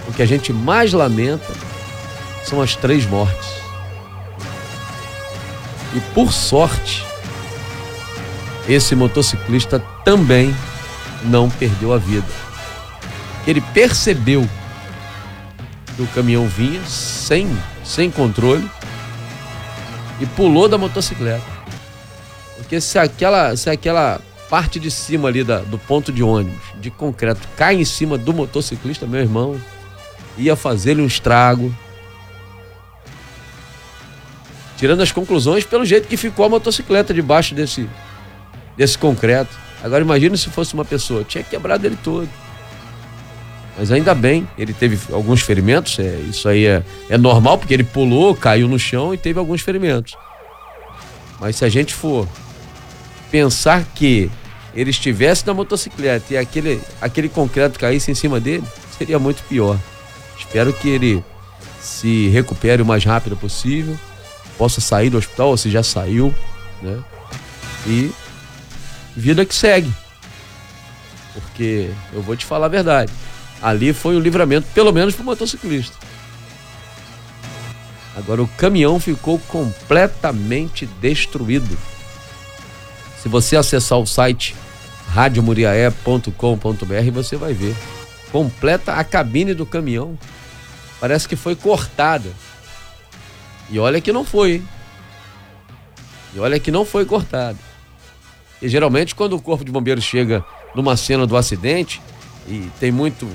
o que a gente mais lamenta são as 3 mortes. E por sorte, esse motociclista também não perdeu a vida. Ele percebeu que o caminhão vinha sem controle e pulou da motocicleta. Porque se aquela parte de cima ali do ponto de ônibus, de concreto, cai em cima do motociclista, meu irmão, ia fazer-lhe um estrago. Tirando as conclusões pelo jeito que ficou a motocicleta debaixo desse concreto. Agora imagina se fosse uma pessoa, tinha quebrado ele todo. Mas ainda bem, ele teve alguns ferimentos, isso aí é normal, porque ele pulou, caiu no chão e teve alguns ferimentos. Mas se a gente for pensar que ele estivesse na motocicleta e aquele concreto caísse em cima dele, seria muito pior. Espero que ele se recupere o mais rápido possível, possa sair do hospital, ou se já saiu, né? E vida que segue. Porque eu vou te falar a verdade, ali foi um livramento, pelo menos para o motociclista. Agora o caminhão ficou completamente destruído. Se você acessar o site radiomuriaé.com.br, você vai ver. Completa a cabine do caminhão. Parece que foi cortada. E olha que não foi, hein? E olha que não foi cortada. E geralmente quando o corpo de bombeiros chega numa cena do acidente e tem muitos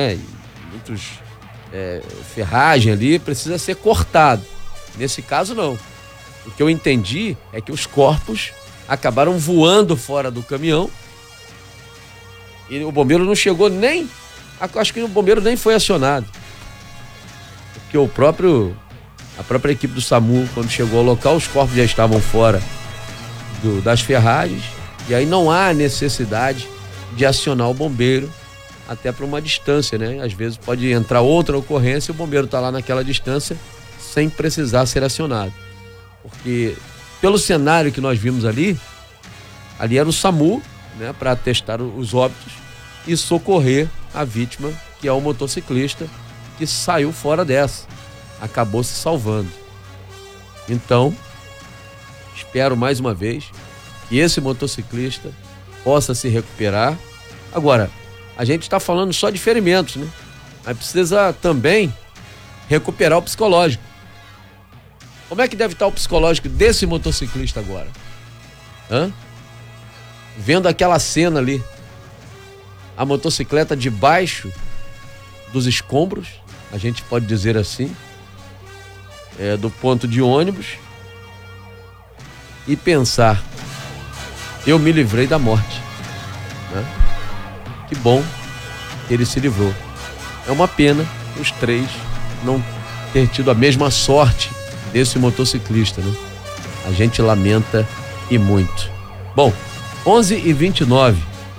ferragem ali, precisa ser cortado. Nesse caso não. O que eu entendi é que os corpos acabaram voando fora do caminhão e o bombeiro não chegou nem, acho que o bombeiro nem foi acionado, porque a própria equipe do SAMU, quando chegou ao local, os corpos já estavam fora das ferragens, e aí não há necessidade de acionar o bombeiro, até para uma distância, né? Às vezes pode entrar outra ocorrência e o bombeiro está lá naquela distância sem precisar ser acionado. Porque pelo cenário que nós vimos ali era o SAMU, né, para atestar os óbitos e socorrer a vítima, que é o motociclista que saiu fora dessa, acabou se salvando. Então, espero mais uma vez que esse motociclista possa se recuperar. Agora, a gente está falando só de ferimentos, né? Mas precisa também recuperar o psicológico. Como é que deve estar o psicológico desse motociclista agora? Vendo aquela cena ali, a motocicleta debaixo dos escombros, a gente pode dizer assim, do ponto de ônibus, e pensar, eu me livrei da morte, né? Que bom que ele se livrou. É uma pena os 3 não ter tido a mesma sorte desse motociclista, né? A gente lamenta e muito. Bom, 11h29.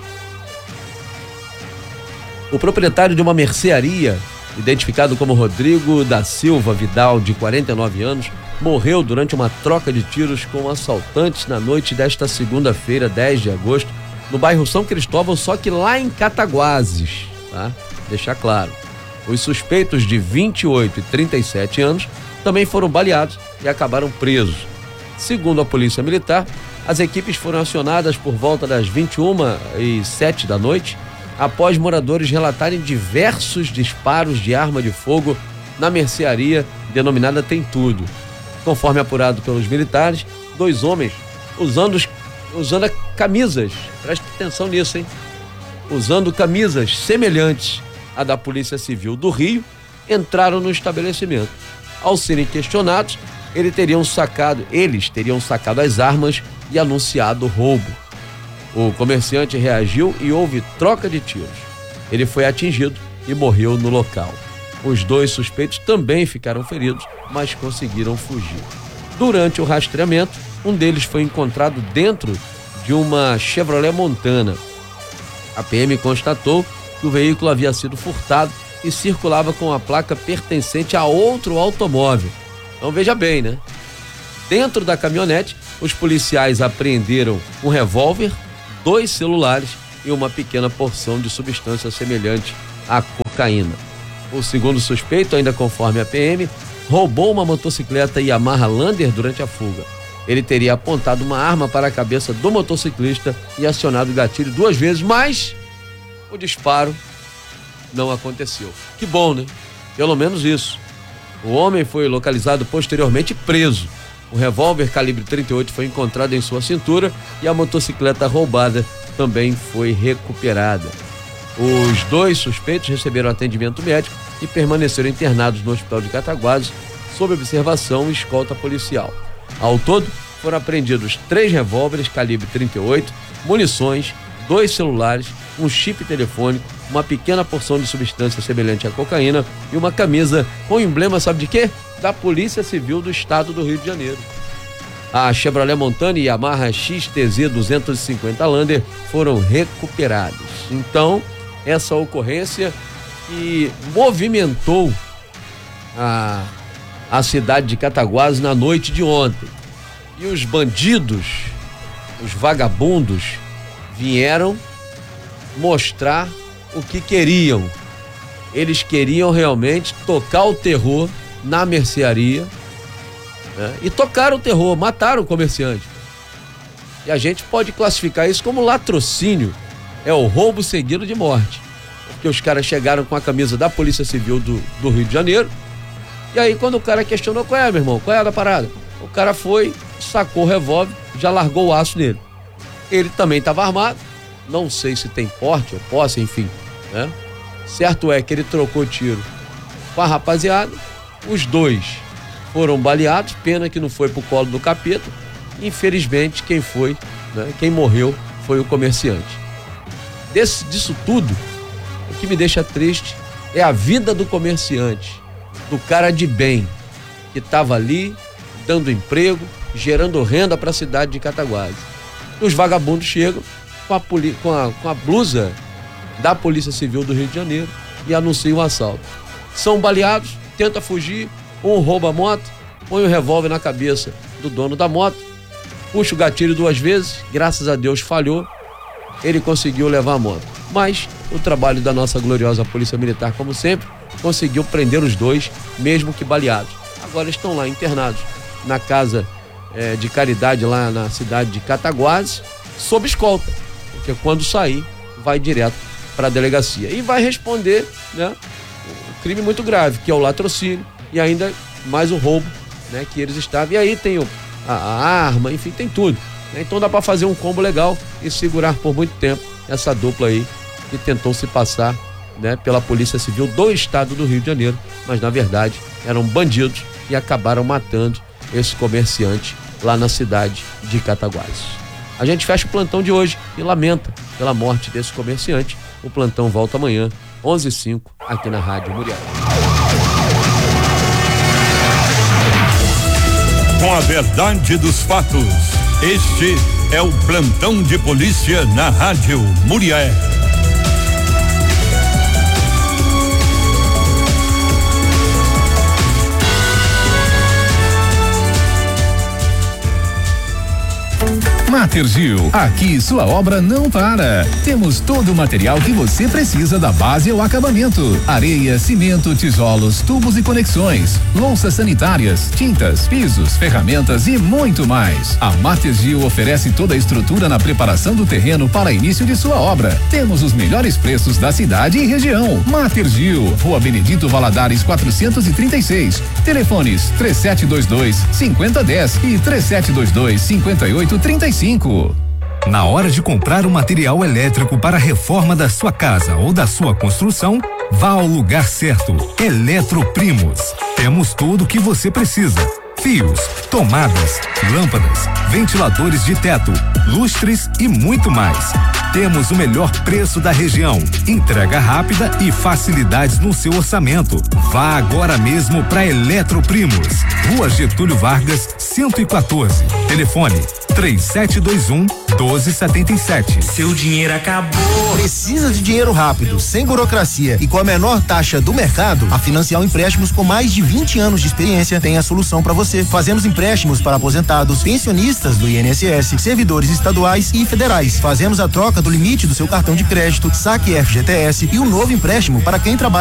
O proprietário de uma mercearia, identificado como Rodrigo da Silva Vidal, de 49 anos, morreu durante uma troca de tiros com assaltantes na noite desta segunda-feira, 10 de agosto, no bairro São Cristóvão, só que lá em Cataguases, tá? Deixar claro. Os suspeitos de 28 e 37 anos também foram baleados e acabaram presos. Segundo a Polícia Militar, as equipes foram acionadas por volta das 21h07 da noite, após moradores relatarem diversos disparos de arma de fogo na mercearia denominada Tem Tudo. Conforme apurado pelos militares, 2 homens usando camisas, preste atenção nisso, hein? Usando camisas semelhantes à da Polícia Civil do Rio, entraram no estabelecimento. Ao serem questionados, eles teriam sacado as armas e anunciado o roubo. O comerciante reagiu e houve troca de tiros. Ele foi atingido e morreu no local. Os 2 suspeitos também ficaram feridos, mas conseguiram fugir. Durante o rastreamento, um deles foi encontrado dentro de uma Chevrolet Montana. A PM constatou que o veículo havia sido furtado e circulava com a placa pertencente a outro automóvel. Então veja bem, né? Dentro da caminhonete, os policiais apreenderam um revólver, 2 celulares e uma pequena porção de substância semelhante à cocaína. O segundo suspeito, ainda conforme a PM, roubou uma motocicleta Yamaha Lander durante a fuga. Ele teria apontado uma arma para a cabeça do motociclista e acionado o gatilho 2 vezes, mas o disparo não aconteceu. Que bom, né? Pelo menos isso. O homem foi localizado posteriormente e preso. O revólver calibre 38 foi encontrado em sua cintura e a motocicleta roubada também foi recuperada. Os 2 suspeitos receberam atendimento médico e permaneceram internados no hospital de Cataguases sob observação e escolta policial. Ao todo, foram apreendidos 3 revólveres calibre 38, munições, 2 celulares, um chip telefônico, uma pequena porção de substância semelhante à cocaína e uma camisa com emblema, sabe de quê? Da Polícia Civil do Estado do Rio de Janeiro. A Chevrolet Montana e Yamaha XTZ 250 Lander foram recuperados. Então, essa ocorrência que movimentou a cidade de Cataguases na noite de ontem. E os bandidos, os vagabundos, vieram mostrar o que queriam. Eles queriam realmente tocar o terror na mercearia, né? E tocaram o terror, mataram o comerciante. E a gente pode classificar isso como latrocínio. É o roubo seguido de morte. Porque os caras chegaram com a camisa da Polícia Civil do Rio de Janeiro. E aí quando o cara questionou, qual é, meu irmão? Qual é a da parada? O cara foi, sacou o revólver, já largou o aço nele. Ele também estava armado. Não sei se tem porte ou posse, enfim, né? Certo é que ele trocou tiro com a rapaziada. Os 2 foram baleados, pena que não foi pro colo do capeta. Infelizmente, quem foi, né, quem morreu foi o comerciante. Disso tudo, o que me deixa triste é a vida do comerciante, do cara de bem, que estava ali, dando emprego, gerando renda para a cidade de Cataguases. Os vagabundos chegam com a blusa da Polícia Civil do Rio de Janeiro e anunciam o assalto. São baleados, tenta fugir, um rouba a moto, põe o revólver na cabeça do dono da moto, puxa o gatilho 2 vezes, graças a Deus falhou, ele conseguiu levar a moto. Mas o trabalho da nossa gloriosa Polícia Militar, como sempre, conseguiu prender os 2, mesmo que baleados. Agora estão lá internados na casa de caridade lá na cidade de Cataguases, sob escolta, porque quando sair vai direto para a delegacia e vai responder, né, um crime muito grave, que é o latrocínio e ainda mais o roubo, né, que eles estavam. E aí tem a arma, enfim, tem tudo, né? Então dá para fazer um combo legal e segurar por muito tempo essa dupla aí que tentou se passar, né, pela Polícia Civil do Estado do Rio de Janeiro, mas na verdade eram bandidos e acabaram matando esse comerciante lá na cidade de Cataguases. A gente fecha o plantão de hoje e lamenta pela morte desse comerciante. O plantão volta amanhã, 11h05, aqui na Rádio Muriel. Com a verdade dos fatos, este é o plantão de polícia na Rádio Muriel. Matergil, aqui sua obra não para. Temos todo o material que você precisa da base ao acabamento: areia, cimento, tijolos, tubos e conexões, louças sanitárias, tintas, pisos, ferramentas e muito mais. A Matergil oferece toda a estrutura na preparação do terreno para início de sua obra. Temos os melhores preços da cidade e região. Matergil, Rua Benedito Valadares 436. Telefones 3722-5010 e 3722-5835. Na hora de comprar um material elétrico para a reforma da sua casa ou da sua construção, vá ao lugar certo. Eletroprimos. Temos tudo o que você precisa: fios, tomadas, lâmpadas, ventiladores de teto, lustres e muito mais. Temos o melhor preço da região, entrega rápida e facilidades no seu orçamento. Vá agora mesmo para Eletroprimos, Rua Getúlio Vargas, 114. Telefone 3721-1277. Seu dinheiro acabou. Precisa de dinheiro rápido, sem burocracia e com a menor taxa do mercado? A Financial Empréstimos, com mais de 20 anos de experiência, tem a solução para você. Fazemos empréstimos para aposentados, pensionistas do INSS, servidores estaduais e federais. Fazemos a troca do limite do seu cartão de crédito, saque FGTS e um novo empréstimo para quem trabalha